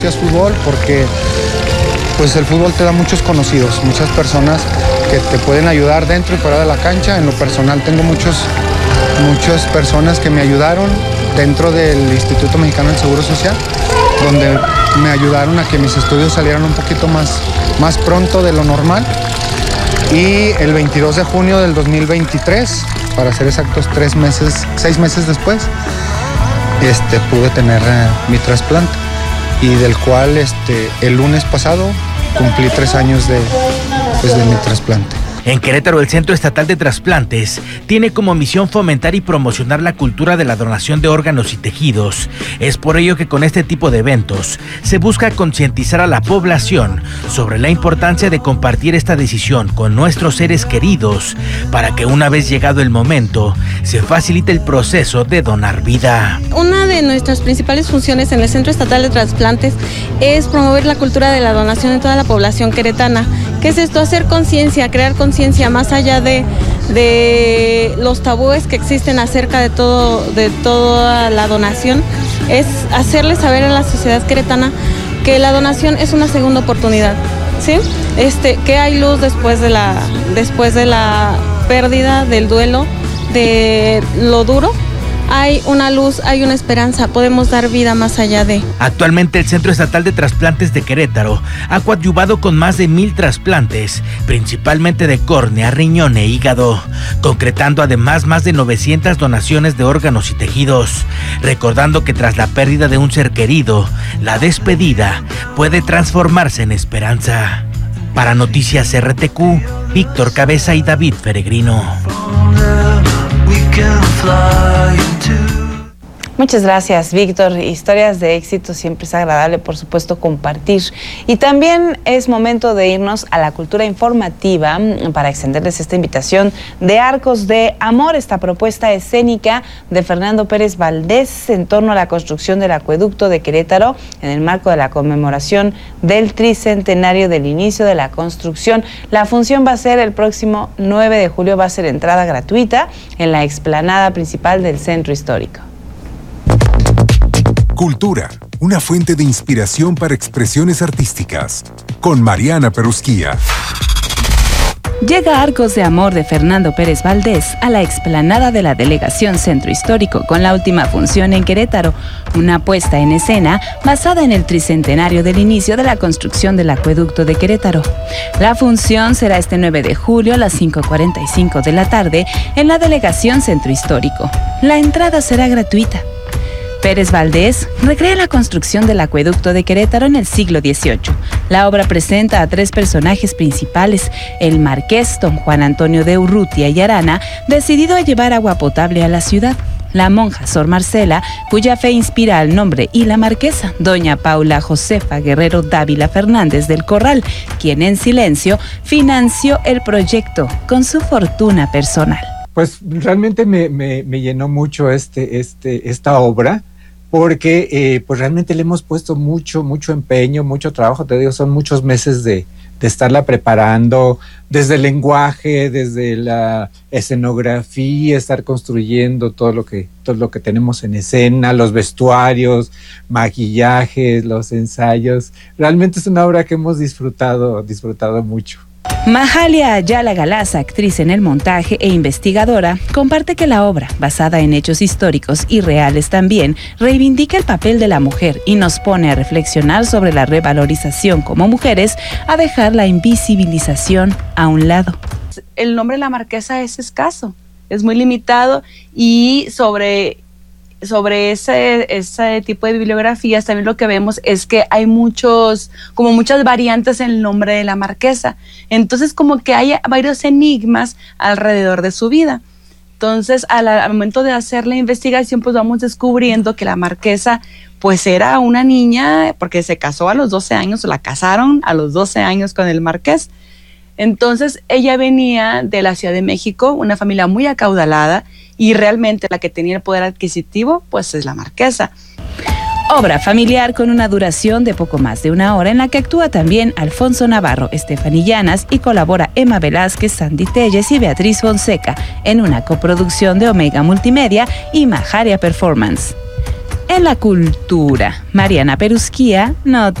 Fútbol porque pues el fútbol te da muchos conocidos, muchas personas que te pueden ayudar dentro y fuera de la cancha. En lo personal tengo muchas personas que me ayudaron dentro del Instituto Mexicano del Seguro Social, donde me ayudaron a que mis estudios salieran un poquito más pronto de lo normal. Y el 22 de junio del 2023, para ser exactos 6 meses después, pude tener mi trasplante, y del cual el lunes pasado cumplí 3 años de mi trasplante. En Querétaro, el Centro Estatal de Trasplantes tiene como misión fomentar y promocionar la cultura de la donación de órganos y tejidos. Es por ello que con este tipo de eventos se busca concientizar a la población sobre la importancia de compartir esta decisión con nuestros seres queridos para que una vez llegado el momento se facilite el proceso de donar vida. Una de nuestras principales funciones en el Centro Estatal de Trasplantes es promover la cultura de la donación en toda la población queretana. ¿Qué es esto? Hacer conciencia, crear conciencia más allá de los tabúes que existen acerca de toda la donación. Es hacerle saber a la sociedad queretana que la donación es una segunda oportunidad, ¿sí? Que hay luz después de la pérdida, del duelo, de lo duro. Hay una luz, hay una esperanza, podemos dar vida más allá de. Actualmente el Centro Estatal de Trasplantes de Querétaro ha coadyuvado con más de 1,000 trasplantes, principalmente de córnea, riñón e hígado, concretando además más de 900 donaciones de órganos y tejidos, recordando que tras la pérdida de un ser querido, la despedida puede transformarse en esperanza. Para Noticias RTQ, Víctor Cabeza y David Peregrino. Muchas gracias, Víctor. Historias de éxito siempre es agradable, por supuesto, compartir. Y también es momento de irnos a la cultura informativa para extenderles esta invitación de Arcos de Amor, esta propuesta escénica de Fernando Pérez Valdés en torno a la construcción del acueducto de Querétaro en el marco de la conmemoración del tricentenario del inicio de la construcción. La función va a ser el próximo 9 de julio, va a ser entrada gratuita en la explanada principal del centro histórico. Cultura, una fuente de inspiración para expresiones artísticas, con Mariana Perusquía. Llega Arcos de Amor de Fernando Pérez Valdés a la explanada de la Delegación Centro Histórico con la última función en Querétaro, una puesta en escena basada en el tricentenario del inicio de la construcción del acueducto de Querétaro. La función será este 9 de julio a las 5:45 de la tarde en la Delegación Centro Histórico. La entrada será gratuita. Pérez Valdés recrea la construcción del acueducto de Querétaro en el siglo XVIII. La obra presenta a 3 personajes principales: el marqués don Juan Antonio de Urrutia y Arana, decidido a llevar agua potable a la ciudad; la monja Sor Marcela, cuya fe inspira al nombre; y la marquesa, doña Paula Josefa Guerrero Dávila Fernández del Corral, quien en silencio financió el proyecto con su fortuna personal. Pues realmente me llenó mucho esta obra, porque pues realmente le hemos puesto mucho empeño, mucho trabajo. Te digo, son muchos meses de estarla preparando, desde el lenguaje, desde la escenografía, estar construyendo todo lo que tenemos en escena, los vestuarios, maquillajes, los ensayos. Realmente es una obra que hemos disfrutado mucho. Mahalia Ayala Galaza, actriz en el montaje e investigadora, comparte que la obra, basada en hechos históricos y reales también, reivindica el papel de la mujer y nos pone a reflexionar sobre la revalorización como mujeres, a dejar la invisibilización a un lado. El nombre de la marquesa es escaso, es muy limitado, y sobre ese tipo de bibliografías también lo que vemos es que hay muchas variantes en el nombre de la marquesa. Entonces como que hay varios enigmas alrededor de su vida. Entonces al momento de hacer la investigación, pues vamos descubriendo que la marquesa pues era una niña, porque se casó a los 12 años, la casaron a los 12 años con el marqués. Entonces ella venía de la Ciudad de México, una familia muy acaudalada, y realmente la que tenía el poder adquisitivo pues es la marquesa. Obra familiar con una duración de poco más de 1 hora, en la que actúa también Alfonso Navarro, Estefanía Llanas, y colabora Emma Velázquez, Sandy Telles y Beatriz Fonseca, en una coproducción de Omega Multimedia y Mahalia Performance. en la cultura. Mariana Perusquía,